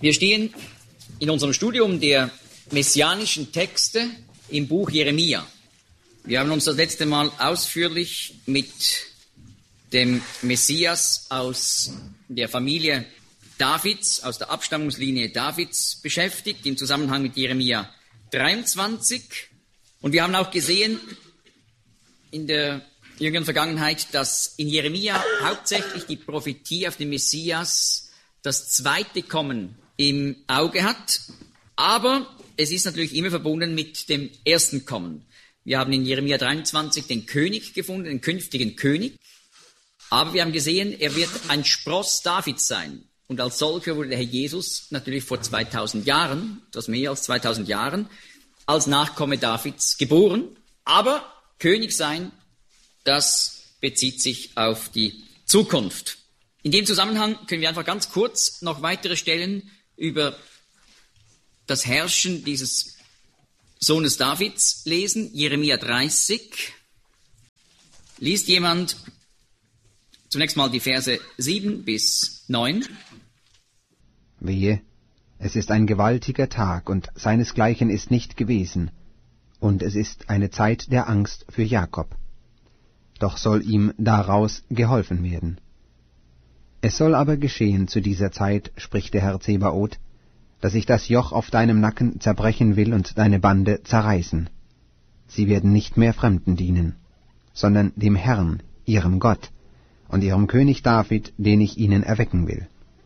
Wir stehen in unserem Studium der messianischen Texte im Buch Jeremia. Wir haben uns das letzte Mal ausführlich mit dem Messias aus der Familie Davids, aus der Abstammungslinie Davids beschäftigt, im Zusammenhang mit Jeremia 23. Und wir haben auch gesehen in der jüngeren Vergangenheit, dass in Jeremia hauptsächlich die Prophetie auf den Messias das zweite Kommen im Auge hat. Aber es ist natürlich immer verbunden mit dem ersten Kommen. Wir haben in Jeremia 23 den König gefunden, den künftigen König. Aber wir haben gesehen, er wird ein Spross Davids sein. Und als solcher wurde der Herr Jesus natürlich vor 2000 Jahren, etwas mehr als 2000 Jahren, als Nachkomme Davids geboren. Aber König sein, das bezieht sich auf die Zukunft. In dem Zusammenhang können wir einfach ganz kurz noch weitere Stellen über das Herrschen dieses Sohnes Davids lesen. Jeremia 30. Liest jemand zunächst mal die Verse 7 bis 9. Wehe, es ist ein gewaltiger Tag, und seinesgleichen ist nicht gewesen, und es ist eine Zeit der Angst für Jakob. Doch soll ihm daraus geholfen werden. Es soll aber geschehen zu dieser Zeit, spricht der Herr Zebaoth, dass ich das Joch auf deinem Nacken zerbrechen will und deine Bande zerreißen. Sie werden nicht mehr Fremden dienen, sondern dem Herrn, ihrem Gott, und ihrem König David, den ich ihnen erwecken will.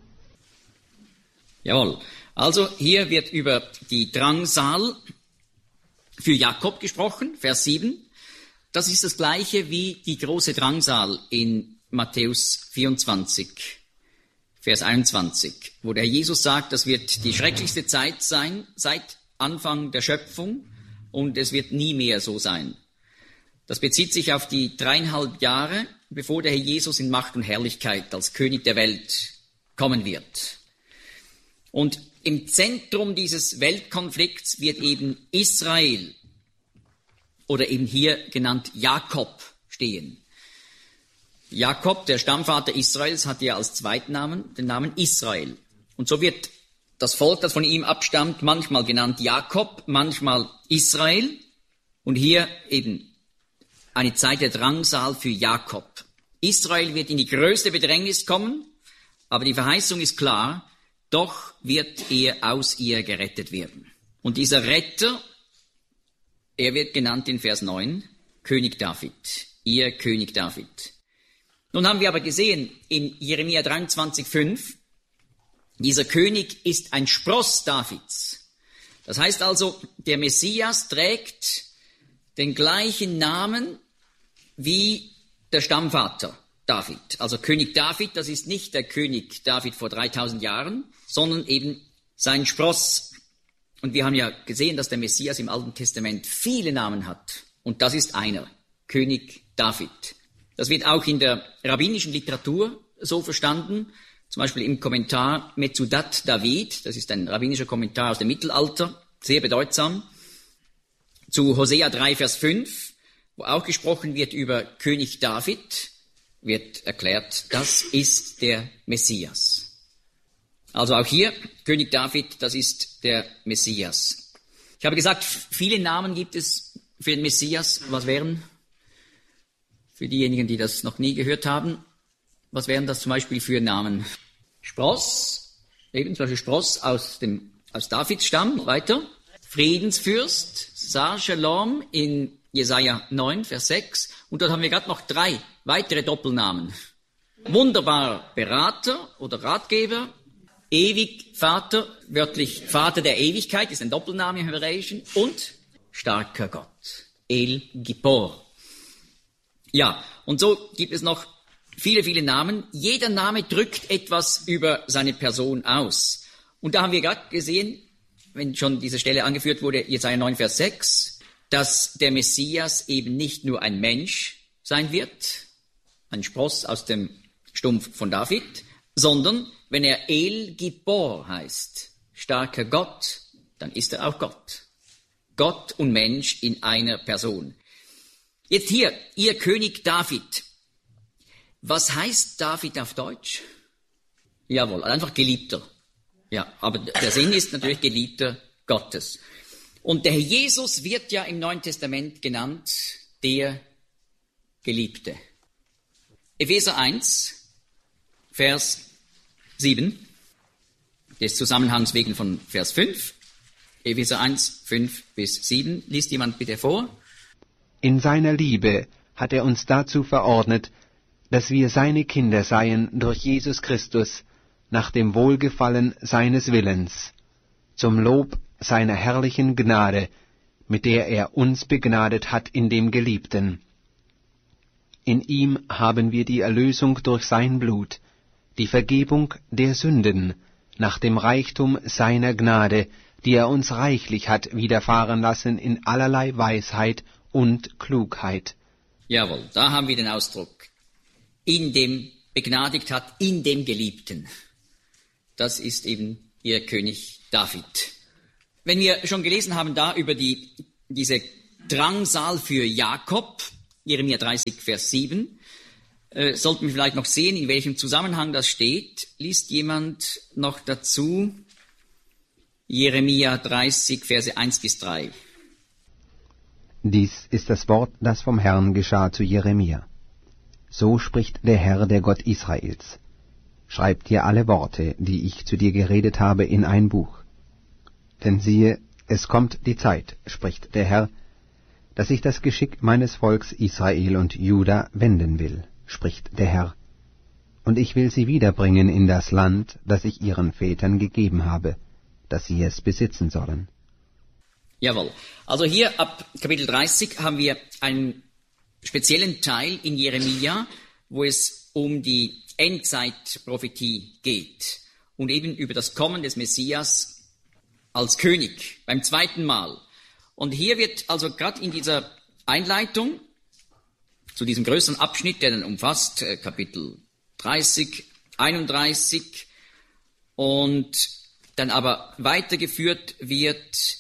Jawohl. Also hier wird über die Drangsal für Jakob gesprochen, Vers 7. Das ist das Gleiche wie die große Drangsal in Matthäus 24, Vers 21, wo der Herr Jesus sagt, das wird die schrecklichste Zeit sein seit Anfang der Schöpfung und es wird nie mehr so sein. Das bezieht sich auf die 3,5 Jahre, bevor der Herr Jesus in Macht und Herrlichkeit als König der Welt kommen wird. Und im Zentrum dieses Weltkonflikts wird eben Israel oder eben hier genannt Jakob stehen. Jakob, der Stammvater Israels, hatte ja als Zweitnamen den Namen Israel. Und so wird das Volk, das von ihm abstammt, manchmal genannt Jakob, manchmal Israel. Und hier eben eine Zeit der Drangsal für Jakob. Israel wird in die größte Bedrängnis kommen, aber die Verheißung ist klar, doch wird er aus ihr gerettet werden. Und dieser Retter, er wird genannt in Vers 9, König David, ihr König David. Nun haben wir aber gesehen in Jeremia 23,5, dieser König ist ein Spross Davids. Das heißt also, der Messias trägt den gleichen Namen wie der Stammvater David. Also König David, das ist nicht der König David vor 3000 Jahren, sondern eben sein Spross. Und wir haben ja gesehen, dass der Messias im Alten Testament viele Namen hat. Und das ist einer, König David. Das wird auch in der rabbinischen Literatur so verstanden, zum Beispiel im Kommentar Metzudat David, das ist ein rabbinischer Kommentar aus dem Mittelalter, sehr bedeutsam, zu Hosea 3, Vers 5, wo auch gesprochen wird über König David, wird erklärt, das ist der Messias. Also auch hier, König David, das ist der Messias. Ich habe gesagt, viele Namen gibt es für den Messias. Was wären? Für diejenigen, die das noch nie gehört haben, was wären das zum Beispiel für Namen? Spross, eben zum Beispiel Spross aus Davids Stamm, weiter. Friedensfürst, Sar Shalom in Jesaja 9, Vers 6. Und dort haben wir gerade noch 3 weitere Doppelnamen. Wunderbarer Berater oder Ratgeber, ewig Vater, wörtlich Vater der Ewigkeit, ist ein Doppelname im Hebräischen, und starker Gott, El Gippor. Ja, und so gibt es noch viele, viele Namen. Jeder Name drückt etwas über seine Person aus. Und da haben wir gerade gesehen, wenn schon diese Stelle angeführt wurde, Jesaja 9, Vers 6, dass der Messias eben nicht nur ein Mensch sein wird, ein Spross aus dem Stumpf von David, sondern wenn er El Gippor heißt, starker Gott, dann ist er auch Gott. Gott und Mensch in einer Person. Jetzt hier, ihr König David. Was heißt David auf Deutsch? Jawohl, einfach Geliebter. Ja, aber der Sinn ist natürlich Geliebter Gottes. Und der Herr Jesus wird ja im Neuen Testament genannt, der Geliebte. Epheser 1, Vers 7, des Zusammenhangs wegen von Vers 5. Epheser 1, 5 bis 7. Liest jemand bitte vor? In seiner Liebe hat er uns dazu verordnet, dass wir seine Kinder seien durch Jesus Christus nach dem Wohlgefallen seines Willens, zum Lob seiner herrlichen Gnade, mit der er uns begnadet hat in dem Geliebten. In ihm haben wir die Erlösung durch sein Blut, die Vergebung der Sünden, nach dem Reichtum seiner Gnade, die er uns reichlich hat widerfahren lassen in allerlei Weisheit und Klugheit. Jawohl, da haben wir den Ausdruck. In dem begnadigt hat, in dem Geliebten. Das ist eben ihr König David. Wenn wir schon gelesen haben da über diese Drangsal für Jakob, Jeremia 30, Vers 7, sollten wir vielleicht noch sehen, in welchem Zusammenhang das steht. Liest jemand noch dazu Jeremia 30, Verse 1 bis 3. Dies ist das Wort, das vom Herrn geschah zu Jeremia. So spricht der Herr, der Gott Israels. Schreib dir alle Worte, die ich zu dir geredet habe, in ein Buch. Denn siehe, es kommt die Zeit, spricht der Herr, dass ich das Geschick meines Volks Israel und Juda wenden will, spricht der Herr. Und ich will sie wiederbringen in das Land, das ich ihren Vätern gegeben habe, dass sie es besitzen sollen. Jawohl. Also hier ab Kapitel 30 haben wir einen speziellen Teil in Jeremia, wo es um die Endzeitprophetie geht und eben über das Kommen des Messias als König beim zweiten Mal. Und hier wird also gerade in dieser Einleitung zu diesem größeren Abschnitt, der dann umfasst Kapitel 30, 31 und dann aber weitergeführt wird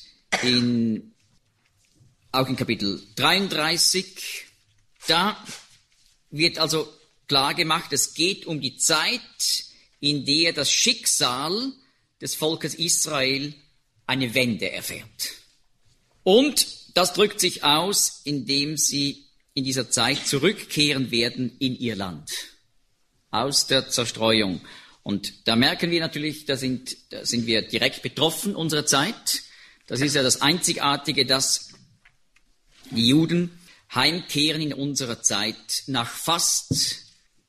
auch in Kapitel 33, da wird also klar gemacht, es geht um die Zeit, in der das Schicksal des Volkes Israel eine Wende erfährt. Und das drückt sich aus, indem sie in dieser Zeit zurückkehren werden in ihr Land, aus der Zerstreuung. Und da merken wir natürlich, da sind wir direkt betroffen unserer Zeit. Das ist ja das Einzigartige, dass die Juden heimkehren in unserer Zeit nach fast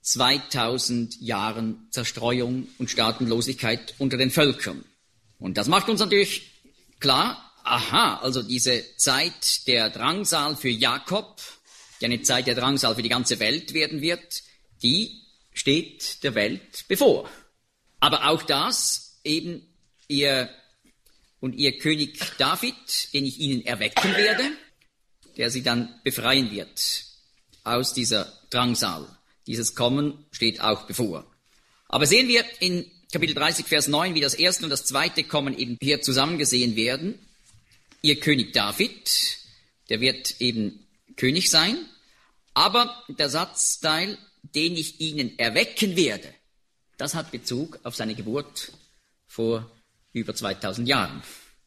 2000 Jahren Zerstreuung und Staatenlosigkeit unter den Völkern. Und das macht uns natürlich klar, also diese Zeit der Drangsal für Jakob, die eine Zeit der Drangsal für die ganze Welt werden wird, die steht der Welt bevor. Aber auch das eben ihr König David, den ich ihnen erwecken werde, der sie dann befreien wird aus dieser Drangsal. Dieses Kommen steht auch bevor. Aber sehen wir in Kapitel 30, Vers 9, wie das erste und das zweite Kommen eben hier zusammengesehen werden. Ihr König David, der wird eben König sein, aber der Satzteil, den ich ihnen erwecken werde, das hat Bezug auf seine Geburt vor über 2000 Jahren.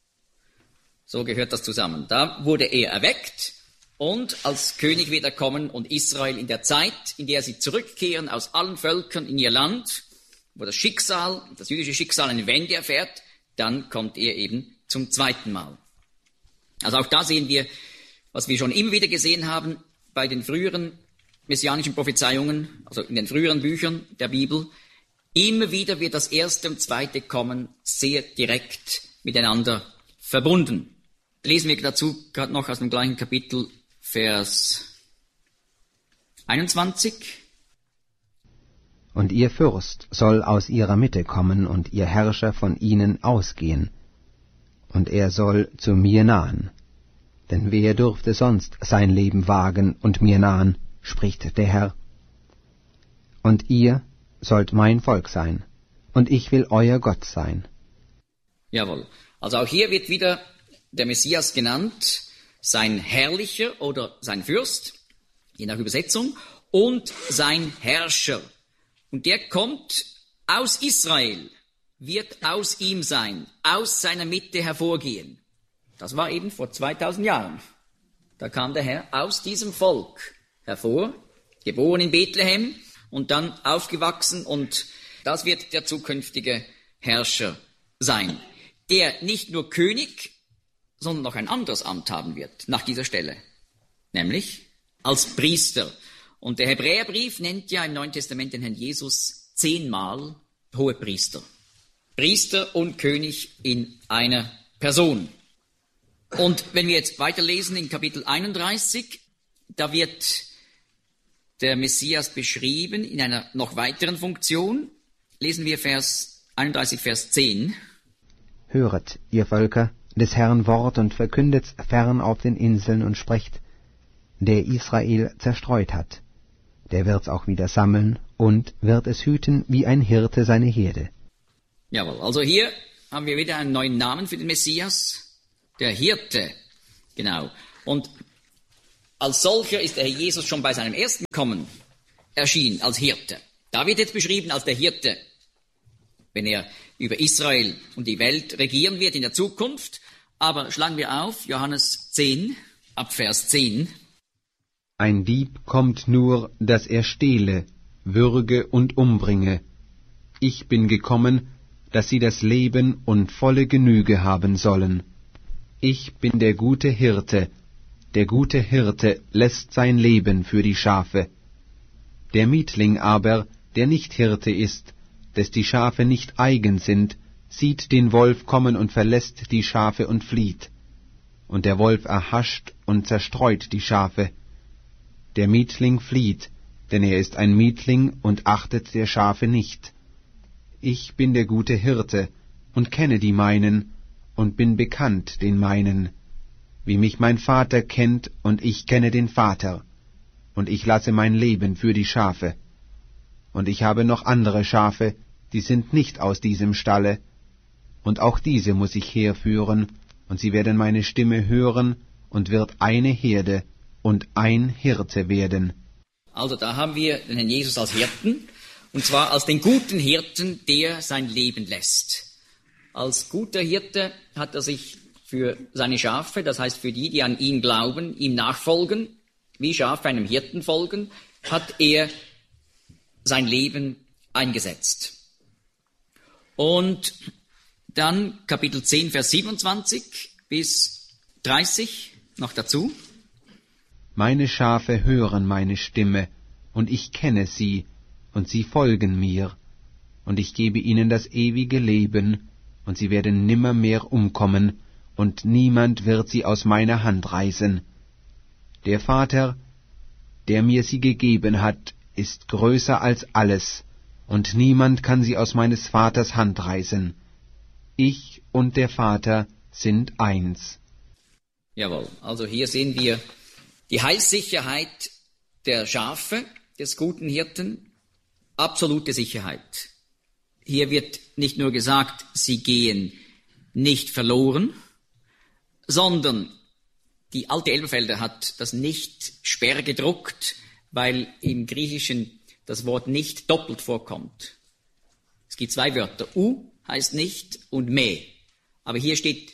So gehört das zusammen. Da wurde er erweckt und als König wird er kommen und Israel in der Zeit, in der sie zurückkehren aus allen Völkern in ihr Land, wo das jüdische Schicksal eine Wende erfährt, dann kommt er eben zum zweiten Mal. Also auch da sehen wir, was wir schon immer wieder gesehen haben bei den früheren messianischen Prophezeiungen, also in den früheren Büchern der Bibel. Immer wieder wird das erste und zweite Kommen sehr direkt miteinander verbunden. Lesen wir dazu gerade noch aus dem gleichen Kapitel, Vers 21. Und ihr Fürst soll aus ihrer Mitte kommen und ihr Herrscher von ihnen ausgehen. Und er soll zu mir nahen. Denn wer dürfte sonst sein Leben wagen und mir nahen, spricht der Herr. Und ihr sollt mein Volk sein, und ich will euer Gott sein. Jawohl. Also auch hier wird wieder der Messias genannt, sein Herrlicher oder sein Fürst, je nach Übersetzung, und sein Herrscher. Und der kommt aus Israel. wird aus ihm sein, aus seiner Mitte hervorgehen. Das war eben vor 2000 Jahren. Da kam der Herr aus diesem Volk hervor, geboren in Bethlehem und dann aufgewachsen, und das wird der zukünftige Herrscher sein, der nicht nur König, sondern noch ein anderes Amt haben wird nach dieser Stelle, nämlich als Priester. Und der Hebräerbrief nennt ja im Neuen Testament den Herrn Jesus 10-mal Hohepriester. Priester und König in einer Person. Und wenn wir jetzt weiterlesen in Kapitel 31, da wird der Messias beschrieben in einer noch weiteren Funktion. Lesen wir Vers 31, Vers 10. Höret, ihr Völker, des Herrn Wort und verkündet's fern auf den Inseln und sprecht, der Israel zerstreut hat, der wird's auch wieder sammeln und wird es hüten wie ein Hirte seine Herde. Jawohl, also hier haben wir wieder einen neuen Namen für den Messias, der Hirte, genau. Und als solcher ist der Herr Jesus schon bei seinem ersten Kommen erschienen, als Hirte. Da wird jetzt beschrieben als der Hirte, wenn er über Israel und die Welt regieren wird in der Zukunft. Aber schlagen wir auf, Johannes 10, ab Vers 10. Ein Dieb kommt nur, dass er stehle, würge und umbringe. Ich bin gekommen, dass sie das Leben und volle Genüge haben sollen. Ich bin der gute Hirte lässt sein Leben für die Schafe. Der Mietling aber, der nicht Hirte ist, des die Schafe nicht eigen sind, sieht den Wolf kommen und verlässt die Schafe und flieht. Und der Wolf erhascht und zerstreut die Schafe. Der Mietling flieht, denn er ist ein Mietling und achtet der Schafe nicht. Ich bin der gute Hirte und kenne die meinen und bin bekannt den meinen, wie mich mein Vater kennt und ich kenne den Vater, und ich lasse mein Leben für die Schafe. Und ich habe noch andere Schafe, die sind nicht aus diesem Stalle, und auch diese muss ich herführen, und sie werden meine Stimme hören, und wird eine Herde und ein Hirte werden. Also da haben wir den Herrn Jesus als Hirten, und zwar als den guten Hirten, der sein Leben lässt. Als guter Hirte hat er sich für seine Schafe, das heißt für die an ihn glauben, ihm nachfolgen, wie Schafe einem Hirten folgen, hat er sein Leben eingesetzt. Und dann Kapitel 10, Vers 27 bis 30 noch dazu. Meine Schafe hören meine Stimme, und ich kenne sie, und sie folgen mir, und ich gebe ihnen das ewige Leben, und sie werden nimmermehr umkommen, und niemand wird sie aus meiner Hand reißen. Der Vater, der mir sie gegeben hat, ist größer als alles, und niemand kann sie aus meines Vaters Hand reißen. Ich und der Vater sind eins. Jawohl, also hier sehen wir die Heilssicherheit der Schafe, des guten Hirten, absolute Sicherheit. Hier wird nicht nur gesagt, sie gehen nicht verloren, sondern die alte Elberfelder hat das nicht sperr gedruckt, weil im Griechischen das Wort nicht doppelt vorkommt. Es gibt zwei Wörter. U heißt nicht und me. Aber hier steht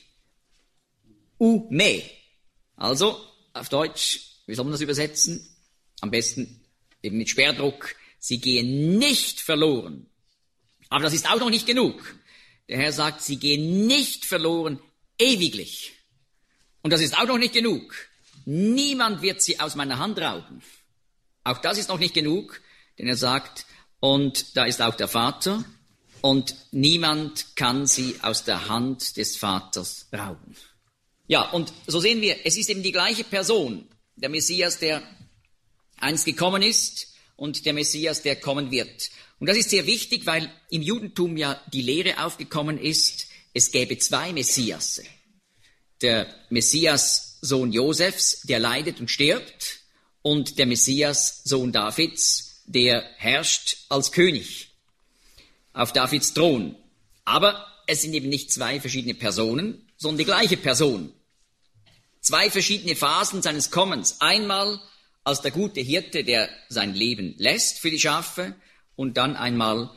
u me. Also auf Deutsch, wie soll man das übersetzen? Am besten eben mit Sperrdruck. Sie gehen nicht verloren. Aber das ist auch noch nicht genug. Der Herr sagt, sie gehen nicht verloren ewiglich. Und das ist auch noch nicht genug. Niemand wird sie aus meiner Hand rauben. Auch das ist noch nicht genug, denn er sagt, und da ist auch der Vater, und niemand kann sie aus der Hand des Vaters rauben. Ja, und so sehen wir, es ist eben die gleiche Person, der Messias, der einst gekommen ist, und der Messias, der kommen wird. Und das ist sehr wichtig, weil im Judentum ja die Lehre aufgekommen ist, es gäbe zwei Messiasse. Der Messias, Sohn Josefs, der leidet und stirbt, und der Messias, Sohn Davids, der herrscht als König auf Davids Thron. Aber es sind eben nicht zwei verschiedene Personen, sondern die gleiche Person. Zwei verschiedene Phasen seines Kommens. Einmal als der gute Hirte, der sein Leben lässt für die Schafe, und dann einmal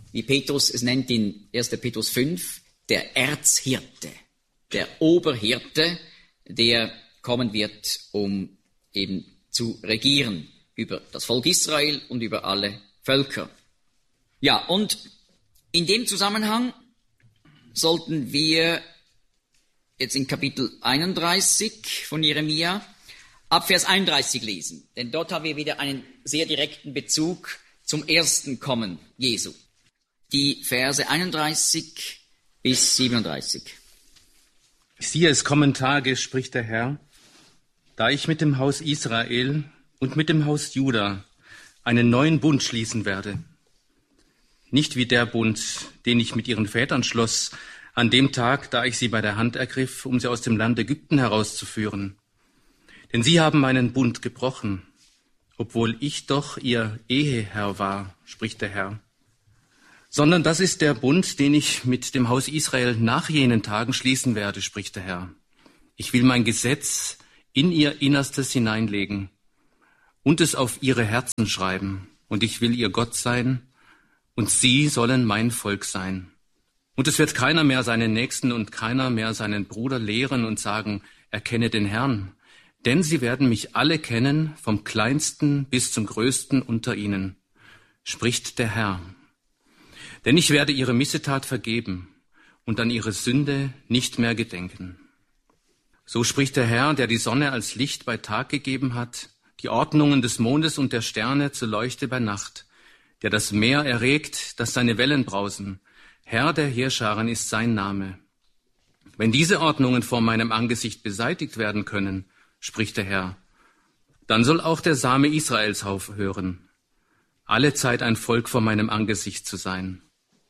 wie Petrus es nennt in 1. Petrus 5, der Erzhirte, der Oberhirte, der kommen wird, um eben zu regieren über das Volk Israel und über alle Völker. Ja, und in dem Zusammenhang sollten wir jetzt in Kapitel 31 von Jeremia ab Vers 31 lesen, denn dort haben wir wieder einen sehr direkten Bezug zum ersten Kommen Jesu. Die Verse 31 bis 37. Siehe, es kommen Tage, spricht der Herr, da ich mit dem Haus Israel und mit dem Haus Juda einen neuen Bund schließen werde. Nicht wie der Bund, den ich mit ihren Vätern schloss, an dem Tag, da ich sie bei der Hand ergriff, um sie aus dem Land Ägypten herauszuführen. Denn sie haben meinen Bund gebrochen, obwohl ich doch ihr Eheherr war, spricht der Herr. Sondern das ist der Bund, den ich mit dem Haus Israel nach jenen Tagen schließen werde, spricht der Herr. Ich will mein Gesetz in ihr Innerstes hineinlegen und es auf ihre Herzen schreiben. Und ich will ihr Gott sein, und sie sollen mein Volk sein. Und es wird keiner mehr seinen Nächsten und keiner mehr seinen Bruder lehren und sagen, erkenne den Herrn. Denn sie werden mich alle kennen, vom Kleinsten bis zum Größten unter ihnen, spricht der Herr. Denn ich werde ihre Missetat vergeben und an ihre Sünde nicht mehr gedenken. So spricht der Herr, der die Sonne als Licht bei Tag gegeben hat, die Ordnungen des Mondes und der Sterne zur Leuchte bei Nacht, der das Meer erregt, dass seine Wellen brausen. Herr der Heerscharen ist sein Name. Wenn diese Ordnungen vor meinem Angesicht beseitigt werden können, spricht der Herr, dann soll auch der Same Israels aufhören, alle Zeit ein Volk vor meinem Angesicht zu sein.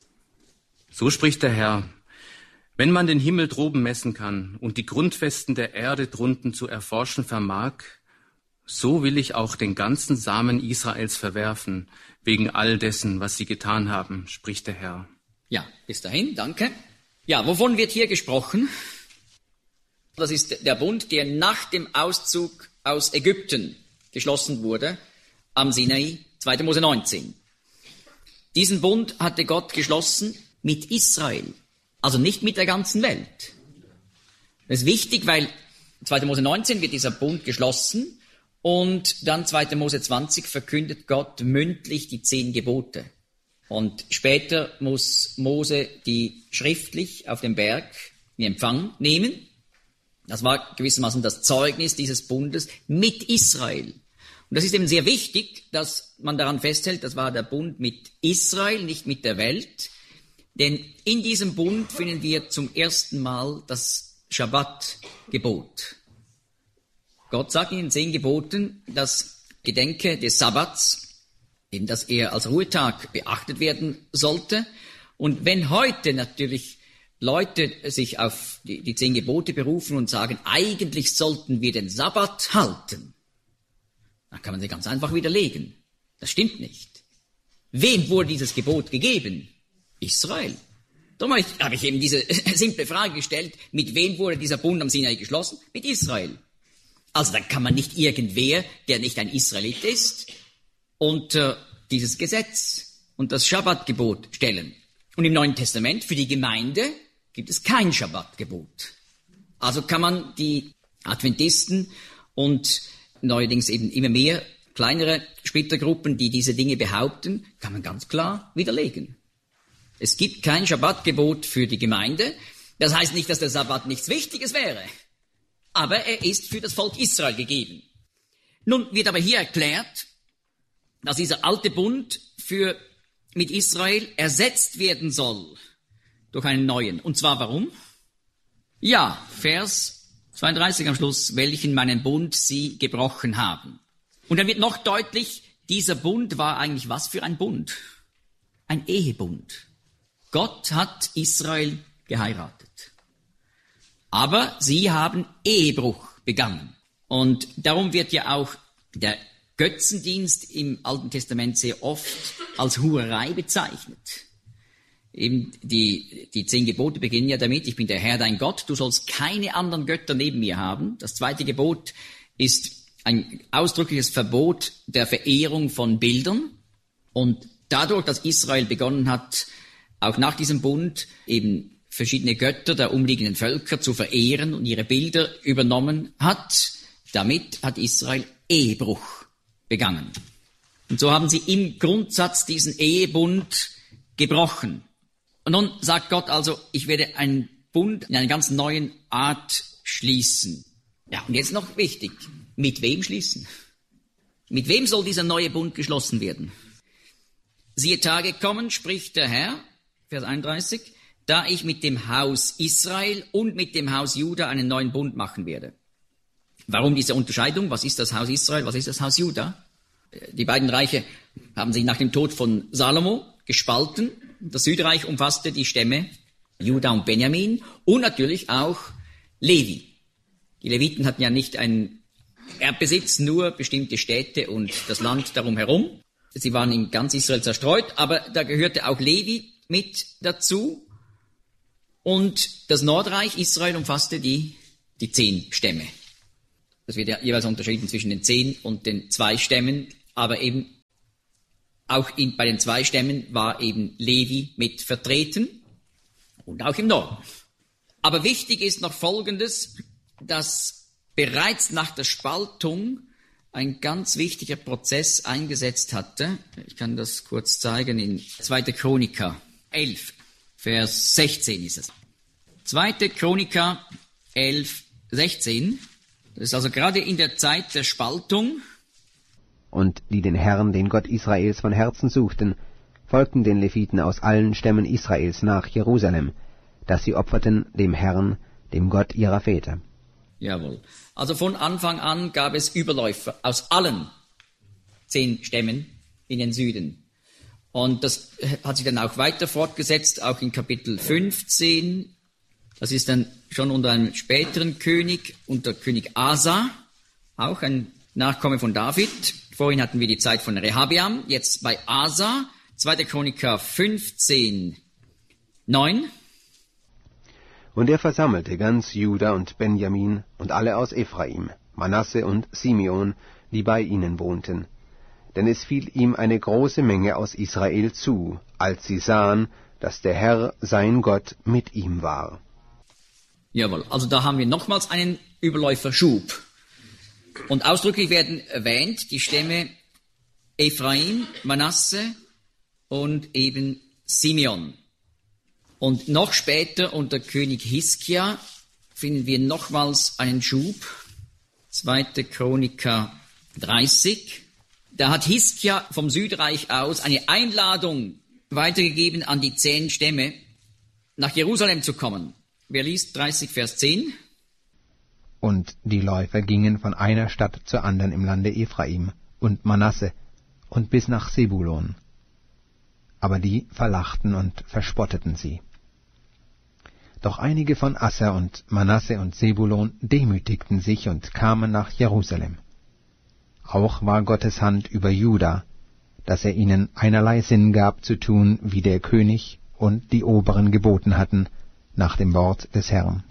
So spricht der Herr, wenn man den Himmel droben messen kann und die Grundfesten der Erde drunten zu erforschen vermag, so will ich auch den ganzen Samen Israels verwerfen, wegen all dessen, was sie getan haben, spricht der Herr. Ja, bis dahin, danke. Ja, wovon wird hier gesprochen? Das ist der Bund, der nach dem Auszug aus Ägypten geschlossen wurde, am Sinai, 2. Mose 19. Diesen Bund hatte Gott geschlossen mit Israel, also nicht mit der ganzen Welt. Das ist wichtig, weil 2. Mose 19 wird dieser Bund geschlossen und dann 2. Mose 20 verkündet Gott mündlich die 10 Gebote. Und später muss Mose die schriftlich auf dem Berg in Empfang nehmen. Das war gewissermaßen das Zeugnis dieses Bundes mit Israel. Und das ist eben sehr wichtig, dass man daran festhält, das war der Bund mit Israel, nicht mit der Welt. Denn in diesem Bund finden wir zum ersten Mal das Schabbat-Gebot. Gott sagt in den 10 Geboten, das Gedenke des Sabbats, eben dass er als Ruhetag beachtet werden sollte. Und wenn heute natürlich Leute sich auf die 10 Gebote berufen und sagen, eigentlich sollten wir den Sabbat halten, dann kann man sie ganz einfach widerlegen. Das stimmt nicht. Wem wurde dieses Gebot gegeben? Israel. Darum habe ich eben diese simple Frage gestellt, mit wem wurde dieser Bund am Sinai geschlossen? Mit Israel. Also dann kann man nicht irgendwer, der nicht ein Israelit ist, unter dieses Gesetz und das Schabbatgebot stellen. Und im Neuen Testament für die Gemeinde gibt es kein Schabbatgebot. Also kann man die Adventisten und neuerdings eben immer mehr kleinere Splittergruppen, die diese Dinge behaupten, kann man ganz klar widerlegen. Es gibt kein Schabbatgebot für die Gemeinde. Das heißt nicht, dass der Sabbat nichts Wichtiges wäre. Aber er ist für das Volk Israel gegeben. Nun wird aber hier erklärt, dass dieser alte Bund mit Israel ersetzt werden soll durch einen neuen. Und zwar warum? Ja, Vers 32 am Schluss, welchen meinen Bund sie gebrochen haben. Und dann wird noch deutlich, dieser Bund war eigentlich was für ein Bund? Ein Ehebund. Gott hat Israel geheiratet. Aber sie haben Ehebruch begangen. Und darum wird ja auch der Götzendienst im Alten Testament sehr oft als Hurerei bezeichnet. Eben die 10 Gebote beginnen ja damit, ich bin der Herr dein Gott, du sollst keine anderen Götter neben mir haben. Das 2. Gebot ist ein ausdrückliches Verbot der Verehrung von Bildern. Und dadurch, dass Israel begonnen hat, auch nach diesem Bund eben verschiedene Götter der umliegenden Völker zu verehren und ihre Bilder übernommen hat, damit hat Israel Ehebruch begangen. Und so haben sie im Grundsatz diesen Ehebund gebrochen. Und nun sagt Gott also, ich werde einen Bund in einer ganz neuen Art schließen. Ja, und jetzt noch wichtig, mit wem schließen? Mit wem soll dieser neue Bund geschlossen werden? Siehe, Tage kommen, spricht der Herr, Vers 31, da ich mit dem Haus Israel und mit dem Haus Juda einen neuen Bund machen werde. Warum diese Unterscheidung? Was ist das Haus Israel? Was ist das Haus Juda? Die beiden Reiche haben sich nach dem Tod von Salomo gespalten. Das Südreich umfasste die Stämme Juda und Benjamin und natürlich auch Levi. Die Leviten hatten ja nicht einen Erbbesitz, nur bestimmte Städte und das Land darum herum. Sie waren in ganz Israel zerstreut, aber da gehörte auch Levi mit dazu. Und das Nordreich Israel umfasste die 10 Stämme. Das wird ja jeweils unterschieden zwischen den 10 und den 2 Stämmen, aber eben auch bei den 2 Stämmen war eben Levi mit vertreten und auch im Norden. Aber wichtig ist noch Folgendes, dass bereits nach der Spaltung ein ganz wichtiger Prozess eingesetzt hatte. Ich kann das kurz zeigen in 2. Chroniker 11, Vers 16 ist es. 2. Chroniker 11, 16. Das ist also gerade in der Zeit der Spaltung. Und die den Herrn, den Gott Israels, von Herzen suchten, folgten den Leviten aus allen Stämmen Israels nach Jerusalem, dass sie opferten dem Herrn, dem Gott ihrer Väter. Jawohl. Also von Anfang an gab es Überläufer aus allen 10 Stämmen in den Süden. Und das hat sich dann auch weiter fortgesetzt, auch in Kapitel 15. Das ist dann schon unter einem späteren König, unter König Asa, auch ein Nachkomme von David. Vorhin hatten wir die Zeit von Rehabeam, jetzt bei Asa, 2. Chroniker 15, 9. Und er versammelte ganz Juda und Benjamin und alle aus Ephraim, Manasse und Simeon, die bei ihnen wohnten. Denn es fiel ihm eine große Menge aus Israel zu, als sie sahen, dass der Herr, sein Gott, mit ihm war. Jawohl, also da haben wir nochmals einen Überläuferschub. Und ausdrücklich werden erwähnt die Stämme Ephraim, Manasse und eben Simeon. Und noch später unter König Hiskia finden wir nochmals einen Schub. 2. Chroniker 30. Da hat Hiskia vom Südreich aus eine Einladung weitergegeben an die 10 Stämme, nach Jerusalem zu kommen. Wer liest 30, Vers 10? Und die Läufer gingen von einer Stadt zur anderen im Lande Ephraim und Manasse und bis nach Sebulon. Aber die verlachten und verspotteten sie. Doch einige von Asser und Manasse und Sebulon demütigten sich und kamen nach Jerusalem. Auch war Gottes Hand über Juda, dass er ihnen einerlei Sinn gab zu tun, wie der König und die Oberen geboten hatten, nach dem Wort des Herrn.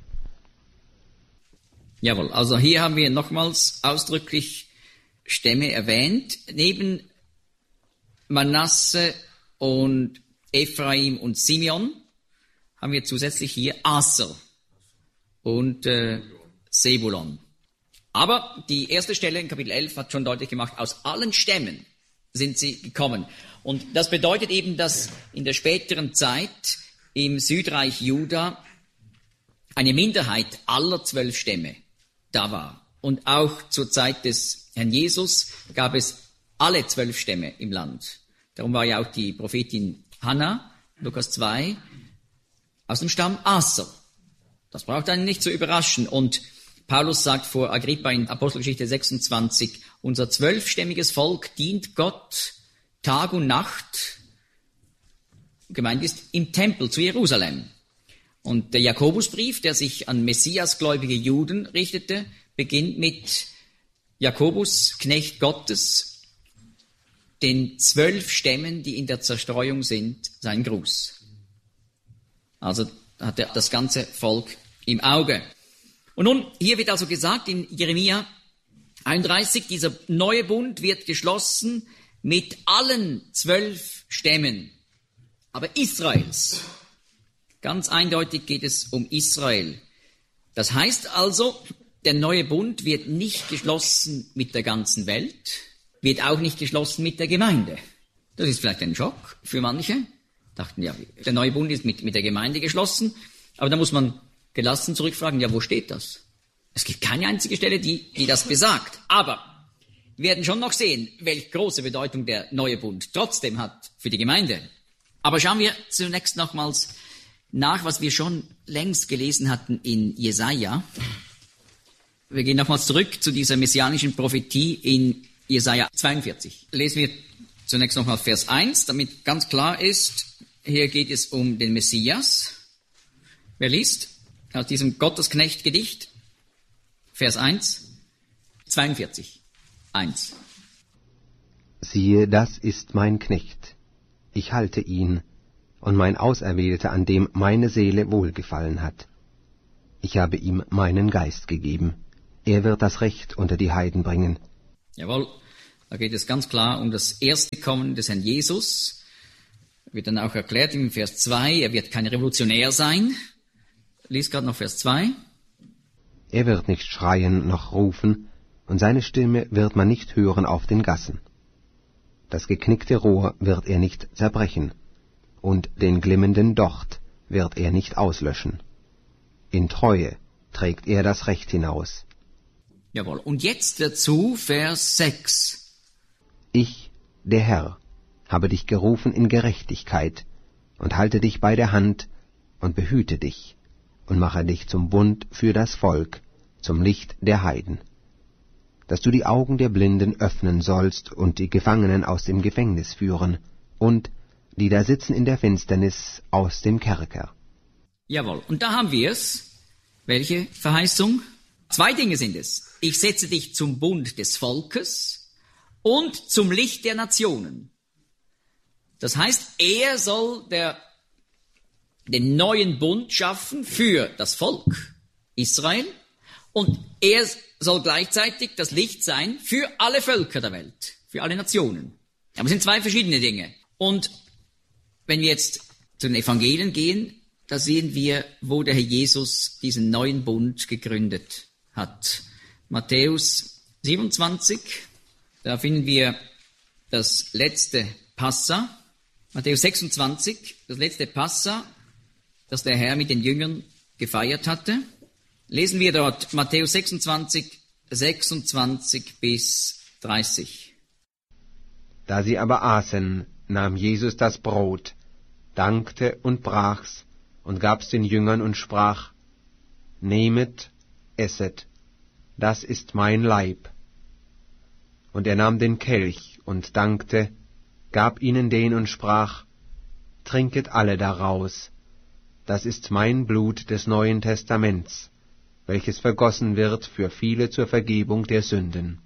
Jawohl, also hier haben wir nochmals ausdrücklich Stämme erwähnt. Neben Manasse und Ephraim und Simeon haben wir zusätzlich hier Aser und Sebulon. Aber die erste Stelle in Kapitel 11 hat schon deutlich gemacht, aus allen Stämmen sind sie gekommen. Und das bedeutet eben, dass in der späteren Zeit im Südreich Juda eine Minderheit aller 12 Stämme da war. Und auch zur Zeit des Herrn Jesus gab es alle 12 Stämme im Land. Darum war ja auch die Prophetin Hannah, Lukas 2, aus dem Stamm Aser. Das braucht einen nicht zu überraschen. Und Paulus sagt vor Agrippa in Apostelgeschichte 26, unser 12-stämmiges Volk dient Gott Tag und Nacht, gemeint ist im Tempel zu Jerusalem. Und der Jakobusbrief, der sich an messiasgläubige Juden richtete, beginnt mit Jakobus, Knecht Gottes, den 12 Stämmen, die in der Zerstreuung sind, sein Gruß. Also hat er das ganze Volk im Auge. Und nun, hier wird also gesagt in Jeremia 31, dieser neue Bund wird geschlossen mit allen 12 Stämmen, aber Israels. Ganz eindeutig geht es um Israel. Das heißt also, der neue Bund wird nicht geschlossen mit der ganzen Welt, wird auch nicht geschlossen mit der Gemeinde. Das ist vielleicht ein Schock für manche. Dachten, ja, der neue Bund ist mit der Gemeinde geschlossen. Aber da muss man gelassen zurückfragen, ja, wo steht das? Es gibt keine einzige Stelle, die das besagt. Aber wir werden schon noch sehen, welche große Bedeutung der neue Bund trotzdem hat für die Gemeinde. Aber schauen wir zunächst nochmals nach, was wir schon längst gelesen hatten in Jesaja. Wir gehen nochmals zurück zu dieser messianischen Prophetie in Jesaja 42. Lesen wir zunächst nochmal Vers 1, damit ganz klar ist, hier geht es um den Messias. Wer liest aus diesem Gottesknecht-Gedicht? Vers 1, 42, 1. Siehe, das ist mein Knecht. Ich halte ihn, und mein Auserwählter, an dem meine Seele wohlgefallen hat. Ich habe ihm meinen Geist gegeben. Er wird das Recht unter die Heiden bringen. Jawohl, da geht es ganz klar um das erste Kommen des Herrn Jesus. Wird dann auch erklärt im Vers 2, er wird kein Revolutionär sein. Lies gerade noch Vers 2. Er wird nicht schreien noch rufen, und seine Stimme wird man nicht hören auf den Gassen. Das geknickte Rohr wird er nicht zerbrechen, und den glimmenden Docht wird er nicht auslöschen. In Treue trägt er das Recht hinaus. Jawohl, und jetzt dazu Vers 6. Ich, der Herr, habe dich gerufen in Gerechtigkeit und halte dich bei der Hand und behüte dich und mache dich zum Bund für das Volk, zum Licht der Heiden, dass du die Augen der Blinden öffnen sollst und die Gefangenen aus dem Gefängnis führen und die da sitzen in der Finsternis aus dem Kerker. Jawohl, und da haben wir es. Welche Verheißung? 2 Dinge sind es. Ich setze dich zum Bund des Volkes und zum Licht der Nationen. Das heißt, er soll den neuen Bund schaffen für das Volk Israel und er soll gleichzeitig das Licht sein für alle Völker der Welt, für alle Nationen. Aber es sind 2 verschiedene Dinge. Und wenn wir jetzt zu den Evangelien gehen, da sehen wir, wo der Herr Jesus diesen neuen Bund gegründet hat. Matthäus 27, da finden wir das letzte Passa. Matthäus 26, das letzte Passa, das der Herr mit den Jüngern gefeiert hatte. Lesen wir dort Matthäus 26, 26 bis 30. Da sie aber aßen, nahm Jesus das Brot, dankte und brach's und gab's den Jüngern und sprach: Nehmet, esset, das ist mein Leib. Und er nahm den Kelch und dankte, gab ihnen den und sprach: Trinket alle daraus, das ist mein Blut des Neuen Testaments, welches vergossen wird für viele zur Vergebung der Sünden.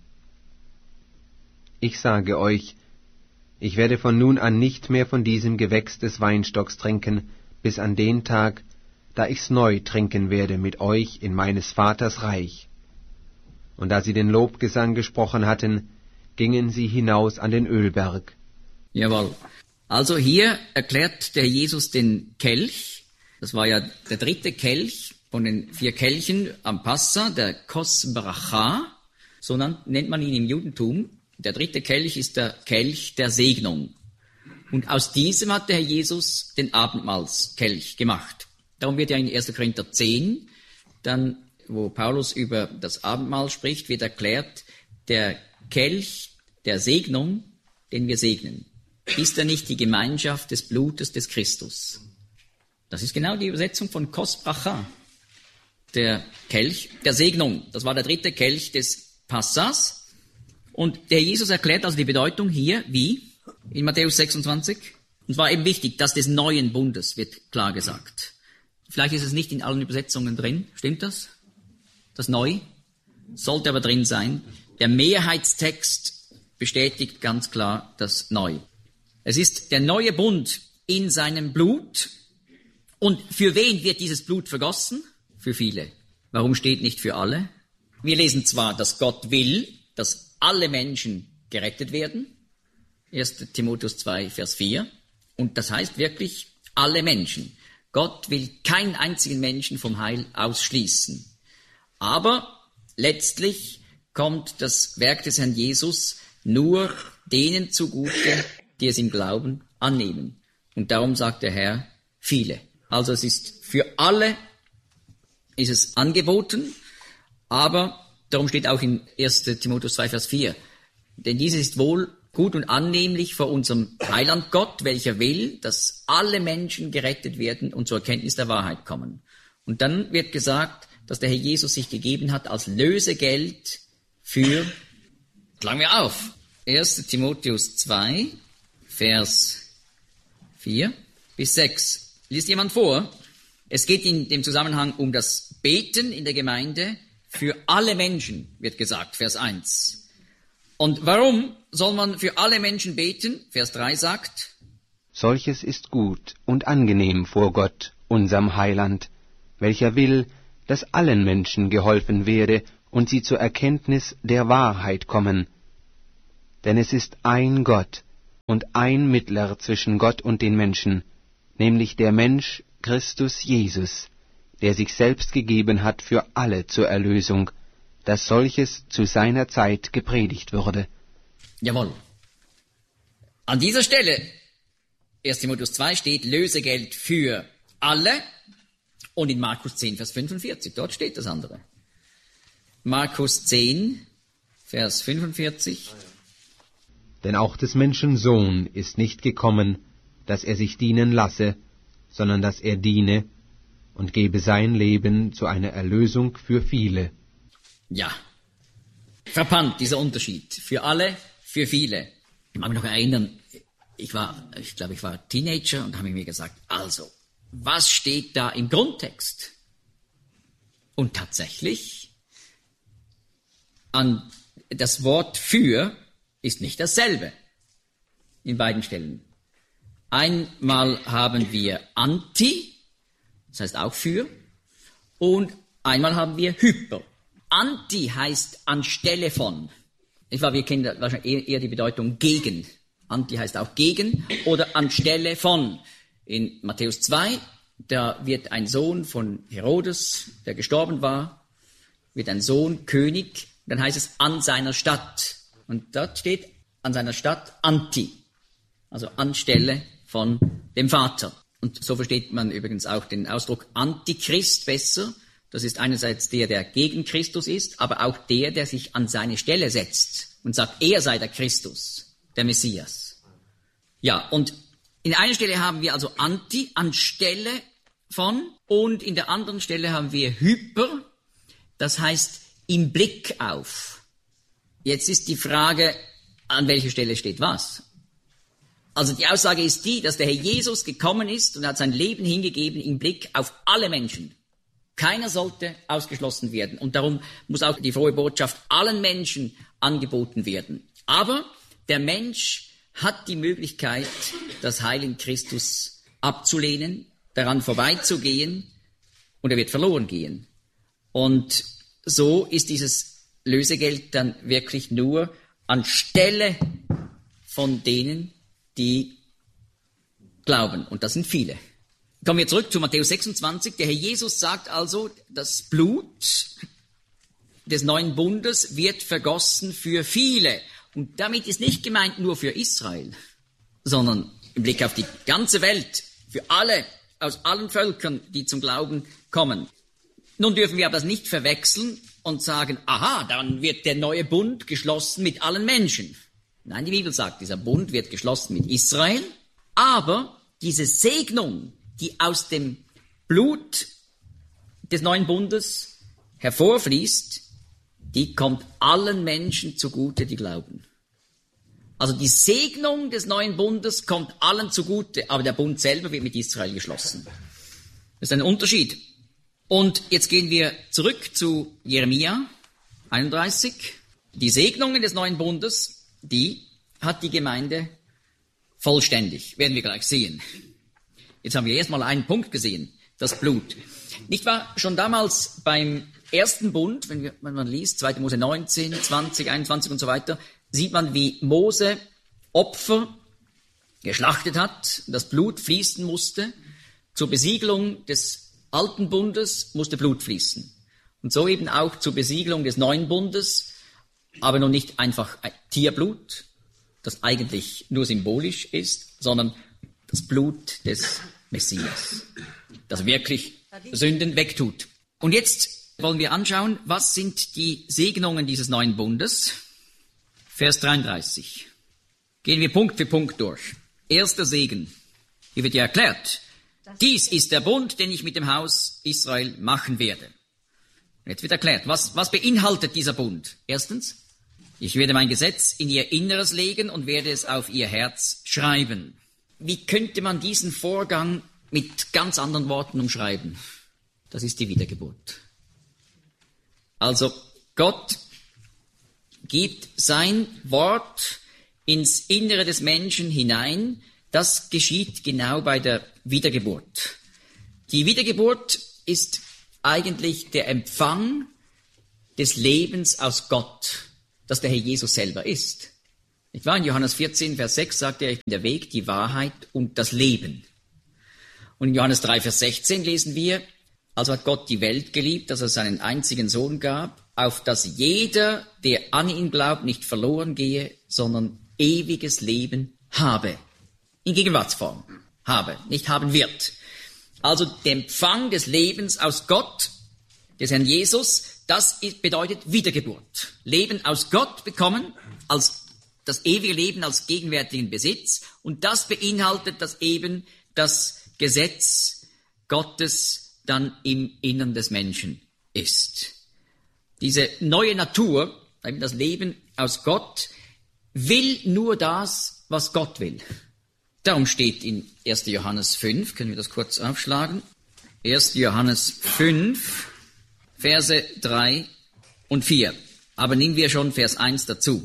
Ich sage euch, ich werde von nun an nicht mehr von diesem Gewächs des Weinstocks trinken, bis an den Tag, da ich's neu trinken werde mit euch in meines Vaters Reich. Und da sie den Lobgesang gesprochen hatten, gingen sie hinaus an den Ölberg. Jawohl. Also hier erklärt der Jesus den Kelch. Das war ja der 3. Kelch von den 4 Kelchen am Passa, der Kos Bracha, so nennt man ihn im Judentum. Der 3. Kelch ist der Kelch der Segnung. Und aus diesem hat der Herr Jesus den Abendmahlskelch gemacht. Darum wird ja in 1. Korinther 10, dann, wo Paulus über das Abendmahl spricht, wird erklärt, der Kelch der Segnung, den wir segnen, ist er nicht die Gemeinschaft des Blutes des Christus? Das ist genau die Übersetzung von Kos Bracha. Der Kelch der Segnung, das war der 3. Kelch des Passas. Und der Jesus erklärt also die Bedeutung hier, wie? In Matthäus 26. Und zwar eben wichtig, dass des neuen Bundes wird klar gesagt. Vielleicht ist es nicht in allen Übersetzungen drin. Stimmt das? Das Neu? Sollte aber drin sein. Der Mehrheitstext bestätigt ganz klar das Neu. Es ist der neue Bund in seinem Blut. Und für wen wird dieses Blut vergossen? Für viele. Warum steht nicht für alle? Wir lesen zwar, dass Gott will, dass alle Menschen gerettet werden, 1. Timotheus 2, Vers 4. Und das heißt wirklich alle Menschen. Gott will keinen einzigen Menschen vom Heil ausschließen. Aber letztlich kommt das Werk des Herrn Jesus nur denen zugute, die es im Glauben annehmen. Und darum sagt der Herr, viele. Also es ist für alle, ist es angeboten, aber darum steht auch in 1. Timotheus 2, Vers 4, denn dieses ist wohl gut und annehmlich vor unserem Heiland Gott, welcher will, dass alle Menschen gerettet werden und zur Erkenntnis der Wahrheit kommen. Und dann wird gesagt, dass der Herr Jesus sich gegeben hat als Lösegeld für, schlagen wir auf, 1. Timotheus 2, Vers 4 bis 6. Liest jemand vor? Es geht in dem Zusammenhang um das Beten in der Gemeinde für alle Menschen, wird gesagt, Vers 1. Und warum soll man für alle Menschen beten? Vers 3 sagt, solches ist gut und angenehm vor Gott, unserem Heiland, welcher will, dass allen Menschen geholfen werde und sie zur Erkenntnis der Wahrheit kommen. Denn es ist ein Gott und ein Mittler zwischen Gott und den Menschen, nämlich der Mensch Christus Jesus, der sich selbst gegeben hat für alle zur Erlösung, dass solches zu seiner Zeit gepredigt würde. Jawohl. An dieser Stelle, 1. Timotheus 2 steht Lösegeld für alle und in Markus 10, Vers 45, dort steht das andere. Markus 10, Vers 45. Denn auch des Menschen Sohn ist nicht gekommen, dass er sich dienen lasse, sondern dass er diene und gebe sein Leben zu einer Erlösung für viele. Ja, verpannt dieser Unterschied. Für alle, für viele. Ich mag mich noch erinnern, ich glaube, ich war Teenager und habe mir gesagt, also, was steht da im Grundtext? Und tatsächlich, an das Wort für ist nicht dasselbe in beiden Stellen. Einmal haben wir anti, das heißt auch für, und einmal haben wir hyper. Anti heißt anstelle von. Wir kennen wahrscheinlich eher die Bedeutung gegen. Anti heißt auch gegen oder anstelle von. In Matthäus 2, da wird ein Sohn von Herodes, der gestorben war, wird ein Sohn König, dann heißt es an seiner Stadt. Und dort steht an seiner Stadt anti, also anstelle von dem Vater. Und so versteht man übrigens auch den Ausdruck Antichrist besser. Das ist einerseits der gegen Christus ist, aber auch der sich an seine Stelle setzt und sagt, er sei der Christus, der Messias. Ja, und in einer Stelle haben wir also anti, anstelle von, und in der anderen Stelle haben wir hyper, das heißt im Blick auf. Jetzt ist die Frage, an welcher Stelle steht was? Also die Aussage ist die, dass der Herr Jesus gekommen ist und hat sein Leben hingegeben im Blick auf alle Menschen. Keiner sollte ausgeschlossen werden. Und darum muss auch die frohe Botschaft allen Menschen angeboten werden. Aber der Mensch hat die Möglichkeit, das Heil in Christus abzulehnen, daran vorbeizugehen, und er wird verloren gehen. Und so ist dieses Lösegeld dann wirklich nur anstelle von denen, die glauben. Und das sind viele. Kommen wir zurück zu Matthäus 26. Der Herr Jesus sagt also, das Blut des neuen Bundes wird vergossen für viele. Und damit ist nicht gemeint nur für Israel, sondern im Blick auf die ganze Welt, für alle, aus allen Völkern, die zum Glauben kommen. Nun dürfen wir aber das nicht verwechseln und sagen, aha, dann wird der neue Bund geschlossen mit allen Menschen. Nein, die Bibel sagt, dieser Bund wird geschlossen mit Israel, aber diese Segnung, die aus dem Blut des neuen Bundes hervorfließt, die kommt allen Menschen zugute, die glauben. Also die Segnung des neuen Bundes kommt allen zugute, aber der Bund selber wird mit Israel geschlossen. Das ist ein Unterschied. Und jetzt gehen wir zurück zu Jeremia 31. Die Segnungen des neuen Bundes, die hat die Gemeinde vollständig. Werden wir gleich sehen. Jetzt haben wir erstmal einen Punkt gesehen, das Blut. Nicht wahr? Schon damals beim ersten Bund, wenn man liest, 2. Mose 19, 20, 21 und so weiter, sieht man, wie Mose Opfer geschlachtet hat, das Blut fließen musste. Zur Besiegelung des alten Bundes musste Blut fließen. Und so eben auch zur Besiegelung des neuen Bundes, aber noch nicht einfach Tierblut, das eigentlich nur symbolisch ist, sondern das Blut des Messias, das wirklich Sünden wegtut. Und jetzt wollen wir anschauen, was sind die Segnungen dieses neuen Bundes? Vers 33. Gehen wir Punkt für Punkt durch. Erster Segen. Hier wird ja erklärt, dies ist der Bund, den ich mit dem Haus Israel machen werde. Jetzt wird erklärt, was beinhaltet dieser Bund? Erstens, ich werde mein Gesetz in ihr Inneres legen und werde es auf ihr Herz schreiben. Wie könnte man diesen Vorgang mit ganz anderen Worten umschreiben? Das ist die Wiedergeburt. Also Gott gibt sein Wort ins Innere des Menschen hinein. Das geschieht genau bei der Wiedergeburt. Die Wiedergeburt ist eigentlich der Empfang des Lebens aus Gott, das der Herr Jesus selber ist. Nicht wahr? In Johannes 14, Vers 6 sagt er, ich bin der Weg, die Wahrheit und das Leben. Und in Johannes 3, Vers 16 lesen wir, also hat Gott die Welt geliebt, dass er seinen einzigen Sohn gab, auf dass jeder, der an ihn glaubt, nicht verloren gehe, sondern ewiges Leben habe. In Gegenwartsform. Habe, nicht haben wird. Also der Empfang des Lebens aus Gott, des Herrn Jesus, das bedeutet Wiedergeburt. Leben aus Gott bekommen, als das ewige Leben als gegenwärtigen Besitz. Und das beinhaltet, dass eben das Gesetz Gottes dann im Innern des Menschen ist. Diese neue Natur, das Leben aus Gott, will nur das, was Gott will. Darum steht in 1. Johannes 5, können wir das kurz aufschlagen, 1. Johannes 5, Verse 3 und 4. Aber nehmen wir schon Vers 1 dazu.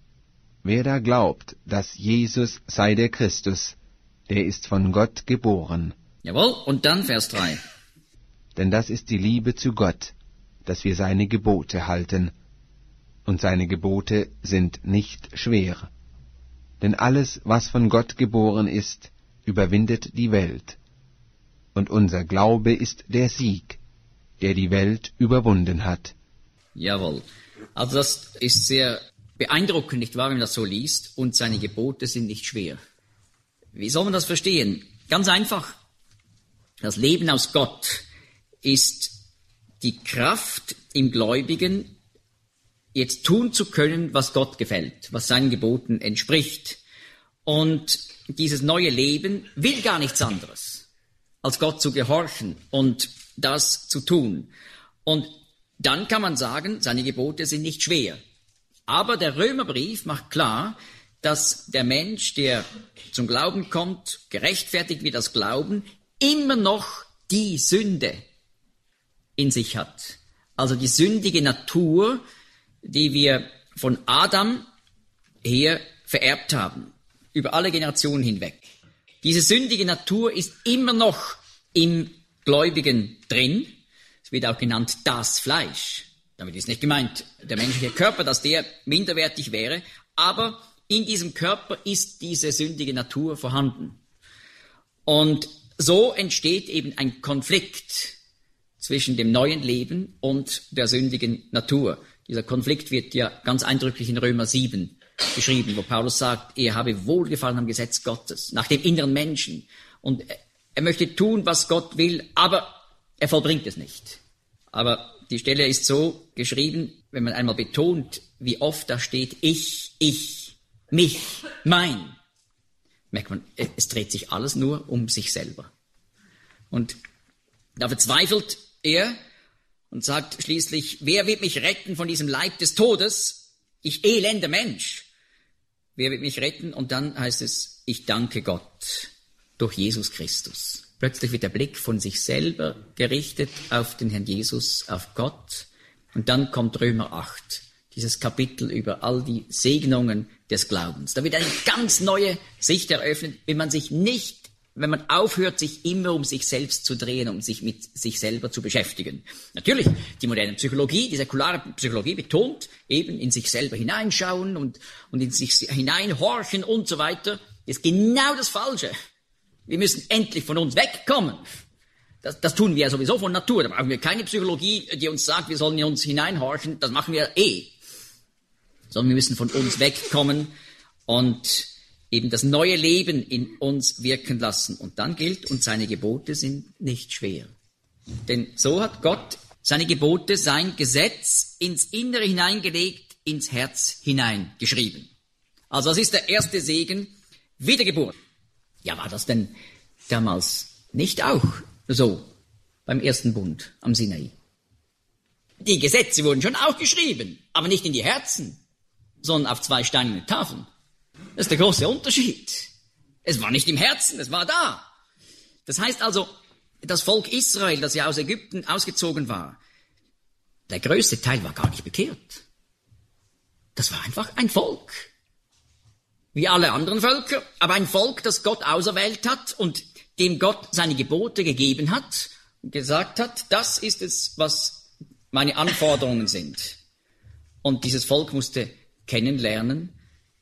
Wer da glaubt, dass Jesus sei der Christus, der ist von Gott geboren. Jawohl, und dann Vers 3. Denn das ist die Liebe zu Gott, dass wir seine Gebote halten. Und seine Gebote sind nicht schwer. Denn alles, was von Gott geboren ist, überwindet die Welt. Und unser Glaube ist der Sieg, der die Welt überwunden hat. Jawohl. Also das ist sehr beeindruckend, nicht wahr, wenn man das so liest. Und seine Gebote sind nicht schwer. Wie soll man das verstehen? Ganz einfach. Das Leben aus Gott ist die Kraft im Gläubigen, jetzt tun zu können, was Gott gefällt, was seinen Geboten entspricht. Und dieses neue Leben will gar nichts anderes, als Gott zu gehorchen und das zu tun. Und dann kann man sagen, seine Gebote sind nicht schwer. Aber der Römerbrief macht klar, dass der Mensch, der zum Glauben kommt, gerechtfertigt wird das Glauben, immer noch die Sünde in sich hat. Also die sündige Natur, die wir von Adam her vererbt haben, über alle Generationen hinweg. Diese sündige Natur ist immer noch im Gläubigen drin. Es wird auch genannt das Fleisch. Damit ist nicht gemeint der menschliche Körper, dass der minderwertig wäre, aber in diesem Körper ist diese sündige Natur vorhanden. Und so entsteht eben ein Konflikt zwischen dem neuen Leben und der sündigen Natur. Dieser Konflikt wird ja ganz eindrücklich in Römer 7 beschrieben, wo Paulus sagt, er habe Wohlgefallen am Gesetz Gottes, nach dem inneren Menschen. Und er möchte tun, was Gott will, aber er vollbringt es nicht. Aber die Stelle ist so geschrieben, wenn man einmal betont, wie oft da steht, ich, mich, mein, merkt man, es dreht sich alles nur um sich selber. Und da verzweifelt er und sagt schließlich, wer wird mich retten von diesem Leib des Todes? Ich elender Mensch. Wer wird mich retten? Und dann heißt es, ich danke Gott durch Jesus Christus. Plötzlich wird der Blick von sich selber gerichtet auf den Herrn Jesus, auf Gott. Und dann kommt Römer 8, dieses Kapitel über all die Segnungen des Glaubens. Da wird eine ganz neue Sicht eröffnet, wenn man sich nicht wenn man aufhört, sich immer um sich selbst zu drehen, um sich mit sich selber zu beschäftigen. Natürlich, die moderne Psychologie, die säkulare Psychologie betont eben in sich selber hineinschauen und in sich hineinhorchen und so weiter. Das ist genau das Falsche. Wir müssen endlich von uns wegkommen. Das tun wir ja sowieso von Natur. Da brauchen wir keine Psychologie, die uns sagt, wir sollen in uns hineinhorchen. Das machen wir Sondern wir müssen von uns wegkommen und eben das neue Leben in uns wirken lassen. Und dann gilt, und seine Gebote sind nicht schwer. Denn so hat Gott seine Gebote, sein Gesetz ins Innere hineingelegt, ins Herz hineingeschrieben. Also das ist der erste Segen, Wiedergeburt. Ja, war das denn damals nicht auch so beim ersten Bund am Sinai? Die Gesetze wurden schon auch geschrieben, aber nicht in die Herzen, sondern auf 2 steinerne Tafeln. Das ist der große Unterschied. Es war nicht im Herzen, es war da. Das heißt also, das Volk Israel, das ja aus Ägypten ausgezogen war, der größte Teil war gar nicht bekehrt. Das war einfach ein Volk. Wie alle anderen Völker, aber ein Volk, das Gott auserwählt hat und dem Gott seine Gebote gegeben hat und gesagt hat, das ist es, was meine Anforderungen sind. Und dieses Volk musste kennenlernen,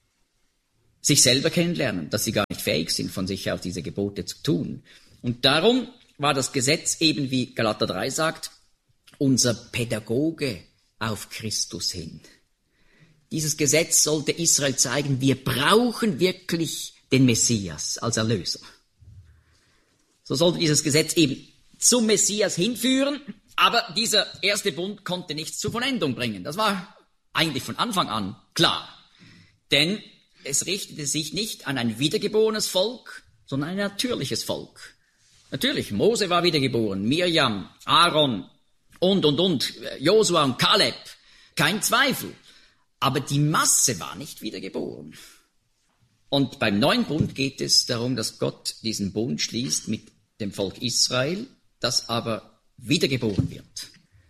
sich selber kennenlernen, dass sie gar nicht fähig sind, von sich aus diese Gebote zu tun. Und darum war das Gesetz eben, wie Galater 3 sagt, unser Pädagoge auf Christus hin. Dieses Gesetz sollte Israel zeigen, wir brauchen wirklich den Messias als Erlöser. So sollte dieses Gesetz eben zum Messias hinführen, aber dieser erste Bund konnte nichts zur Vollendung bringen. Das war eigentlich von Anfang an klar. Denn es richtete sich nicht an ein wiedergeborenes Volk, sondern ein natürliches Volk. Natürlich, Mose war wiedergeboren, Mirjam, Aaron und, Josua und Kaleb, kein Zweifel. Aber die Masse war nicht wiedergeboren. Und beim neuen Bund geht es darum, dass Gott diesen Bund schließt mit dem Volk Israel, das aber wiedergeboren wird.